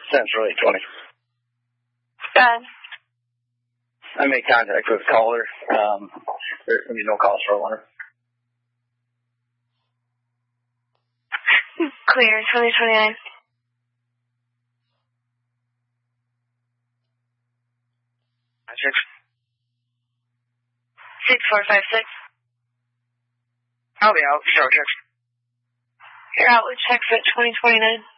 Central 820. Done. I made contact with the caller. There's going to be no calls for alarm. Clear, 2029. 6456. I'll be out. Show check. Your outlet checks at 2029.